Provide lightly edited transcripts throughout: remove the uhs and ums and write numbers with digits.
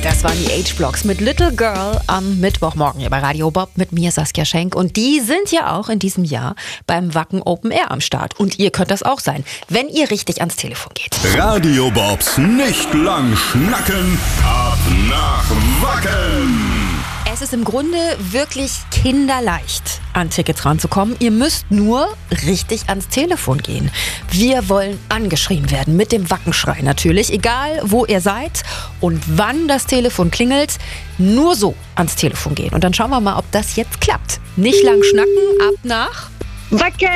Das waren die H-Blocks mit Little Girl am Mittwochmorgen hier bei Radio Bob mit mir, Saskia Schenk. Und die sind ja auch in diesem Jahr beim Wacken Open Air am Start. Und ihr könnt das auch sein, wenn ihr richtig ans Telefon geht. Radio Bobs nicht lang schnacken, ab nach Wacken. Es ist im Grunde wirklich kinderleicht, an Tickets ranzukommen. Ihr müsst nur richtig ans Telefon gehen. Wir wollen angeschrien werden mit dem Wackenschrei natürlich, egal wo ihr seid und wann das Telefon klingelt, nur so ans Telefon gehen. Und dann schauen wir mal, ob das jetzt klappt. Nicht lang schnacken, ab nach Wacken!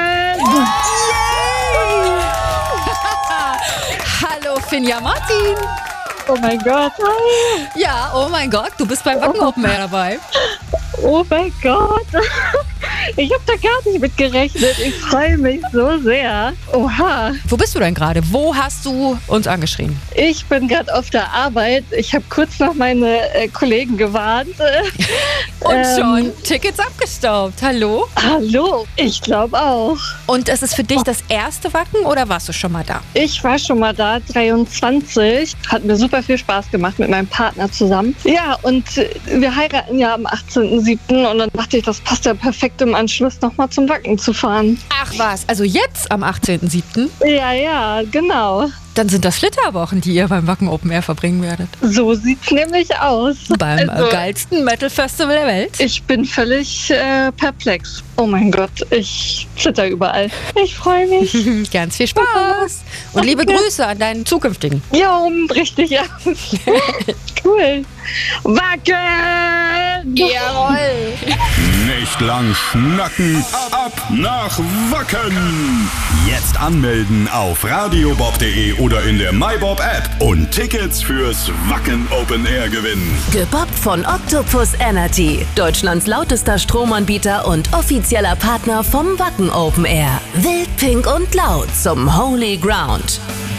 Hallo Finja Martin. Oh mein Gott. Ja, oh mein Gott, du bist beim Wacken Open Air dabei. Oh mein Gott. Ich habe da gar nicht mit gerechnet. Ich freue mich so sehr. Oha. Wo bist du denn gerade? Wo hast du uns angeschrien? Ich bin gerade auf der Arbeit. Ich habe kurz noch meine Kollegen gewarnt. Und schon Tickets abgestaubt. Hallo? Hallo. Ich glaube auch. Und es ist für dich das erste Wacken oder warst du schon mal da? Ich war schon mal da, 23. Hat mir super viel Spaß gemacht mit meinem Partner zusammen. Ja, und wir heiraten ja am 18.07. Und dann dachte ich, das passt ja perfekt im Anschluss nochmal zum Wacken zu fahren. Ach was, also jetzt am 18.07.? Ja, genau. Dann sind das Flitterwochen, die ihr beim Wacken Open Air verbringen werdet. So sieht's nämlich aus. Beim geilsten Metal-Festival der Welt. Ich bin völlig perplex. Oh mein Gott, ich zitter überall. Ich freue mich. Ganz viel Spaß. Und liebe Grüße an deinen zukünftigen. Jo, richtig aus. Cool. Wacken! Jawohl. Nicht lang schnacken, ab nach Wacken. Jetzt anmelden auf radiobob.de oder in der MyBob App und Tickets fürs Wacken Open Air gewinnen. Gebobbt von Octopus Energy, Deutschlands lautester Stromanbieter und offizieller Partner vom Wacken Open Air. Wild, pink und laut zum Holy Ground.